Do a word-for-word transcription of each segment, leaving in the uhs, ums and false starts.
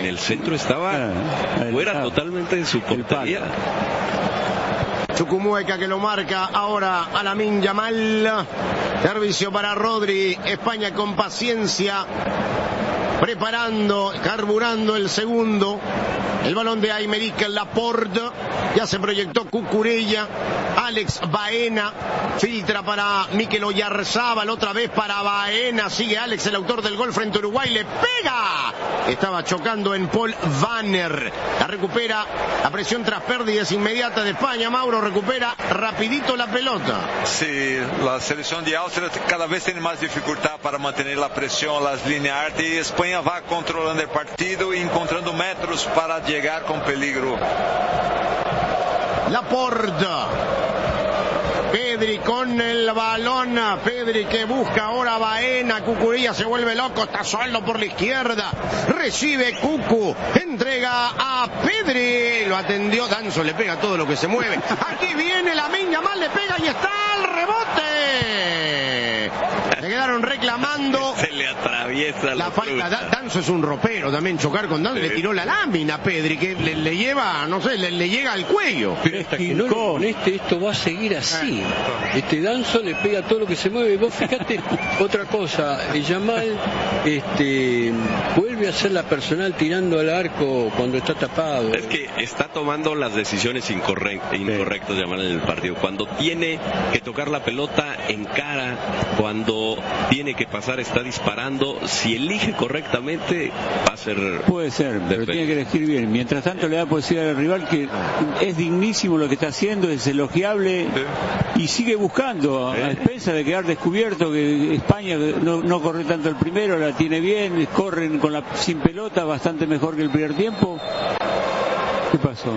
el centro estaba ah, fuera totalmente de su portería. Chukwuemeka que lo marca ahora a Lamine Yamal. Servicio para Rodri. España con paciencia, preparando, carburando el segundo. El balón de Aymeric Laporte. Ya se proyectó Cucurella. Alex Baena filtra para Mikel Oyarzábal, otra vez para Baena. Sigue Alex, el autor del gol frente a Uruguay. Le pega. Estaba chocando en Paul Vanner. La recupera. La presión tras pérdidas inmediatas de España. Mauro recupera rapidito la pelota. Sí, la selección de Austria cada vez tiene más dificultad para mantener la presión, las líneas altas, y España va controlando el partido y encontrando metros para llegar con peligro. Laporte. Pedri con el balón. Pedri que busca ahora a Baena. Cucurella se vuelve loco. Está solo por la izquierda. Recibe Cucu. Entrega a Pedri. Lo atendió. Danzo le pega todo lo que se mueve. Aquí viene Lamine Yamal. Le pega y está el rebote. Le quedaron reclamando. Se le atraviesa la falta. Da, Danzo es un ropero también. Chocar con Danzo. Sí. Le tiró la lámina a Pedri. Que le, le lleva, no sé, le, le llega al cuello. Pero hasta que no le moleste, esto va a seguir así. Este Danzo le pega todo lo que se mueve. Vos fíjate otra cosa, Yamal este, vuelve a hacer la personal tirando al arco cuando está tapado. Es que está tomando las decisiones incorrectas, incorrectas sí. Yamal en el partido. Cuando tiene que tocar la pelota en cara, cuando tiene que pasar está disparando. Si elige correctamente va a ser... Puede ser, pero tiene que elegir bien. Mientras tanto le da posibilidad al rival, que es dignísimo lo que está haciendo, es elogiable sí. y sigue buscando, a expensas de quedar descubierto que España no, no corre tanto el primero, la tiene bien, corren con la sin pelota bastante mejor que el primer tiempo. ¿Qué pasó?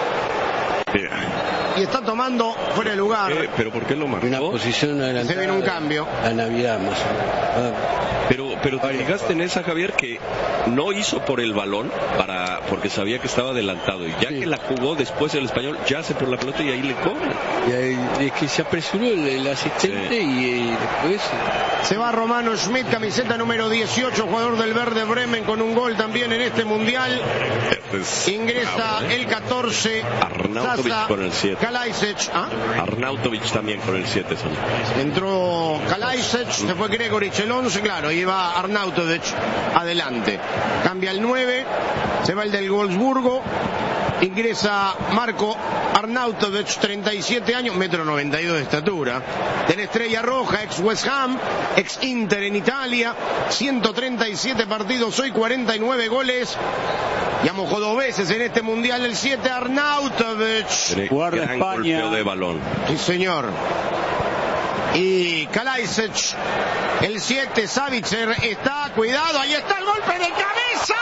Y está tomando fuera de lugar. ¿Qué? ¿Pero por qué lo marcó? Una posición adelantada. Se viene un cambio. La Navidad más o menos. Ah. Pero, pero te fijaste en esa, Javier, que no hizo por el balón para porque sabía que estaba adelantado. Y ya sí. que la jugó después el español, ya hace por la pelota y ahí le cobra. Y ahí, es que se apresuró el, el asistente sí. y, y después... Se va Romano Schmidt, camiseta número dieciocho, jugador del Werder Bremen, con un gol también en este mundial. Es Ingresa bravo, ¿eh? El catorce. Arnautovic Sasa, con el siete. Kalajdzic. ¿Ah? Arnautovic también con el siete. Son. Entró Kalajdzic, se fue Gregoric el once, claro, y va Arnautovic adelante. Cambia el nueve, se va el del Wolfsburgo. Ingresa Marco Arnautovic, treinta y siete años, metro noventa y dos de estatura. De la Estrella Roja, ex West Ham, ex Inter en Italia. ciento treinta y siete partidos, hoy cuarenta y nueve goles. Ya mojó dos veces en este mundial el siete, Arnautovic. Guarda España. Golpeo de balón. Sí, señor. Y Kalajdzic, el siete, Savitzer está, cuidado, ahí está el golpe de cabeza.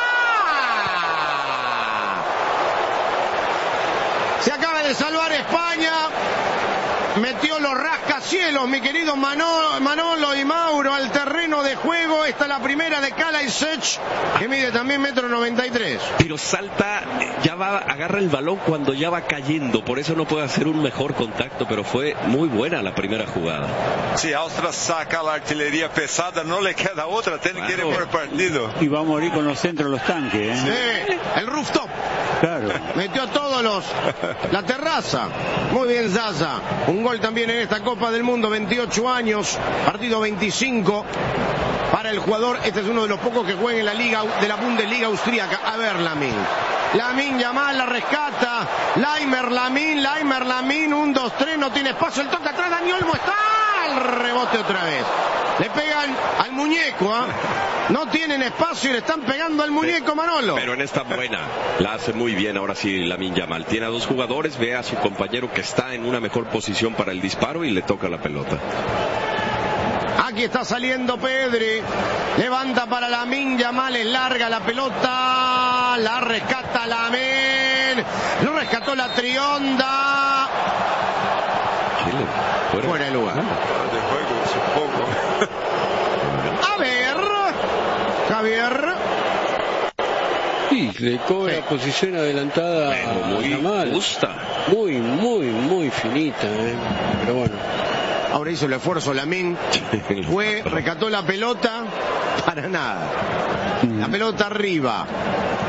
Se acaba de salvar España. Metió los rascacielos, mi querido Manolo, Manolo y Mauro, al terreno de juego. Esta es la primera de Kalajdzic, que mide también metro noventa y tres. Pero salta, ya va, agarra el balón cuando ya va cayendo. Por eso no puede hacer un mejor contacto, pero fue muy buena la primera jugada. Si Austria saca la artillería pesada, no le queda otra, tiene claro. que ir por el partido. Y va a morir con los centros los tanques, ¿eh? Sí, el rooftop. Claro. Metió todos los... La terraza. Muy bien, Zaza. Un gol también en esta Copa del Mundo, veintiocho años, partido veinticinco para el jugador. Este es uno de los pocos que juegan en la liga de la Bundesliga austríaca. A ver, Lamine. Lamine Yamal la rescata. Laimer Lamine, Laimer Lamine, un, dos, tres, no tiene espacio. El toque atrás, Dani Olmo está. El rebote otra vez. Le pegan al muñeco, ¿eh? No tienen espacio y le están pegando al muñeco, Manolo. Pero en esta buena, la hace muy bien ahora sí Lamine Yamal. Tiene a dos jugadores, ve a su compañero que está en una mejor posición para el disparo y le toca la pelota. Aquí está saliendo Pedri. Levanta para Lamine Yamal, es larga la pelota. La rescata Lamine. Lo rescató la Trionda. Chile, fuera. fuera de lugar. De juego, supongo. A ver, Javier. Sí, le cobra sí. posición adelantada muy Yamal. Justa. Muy, muy, muy finita, ¿eh? Pero bueno. Ahora hizo el esfuerzo Lamine. Fue, rescató la pelota. Para nada. La pelota arriba.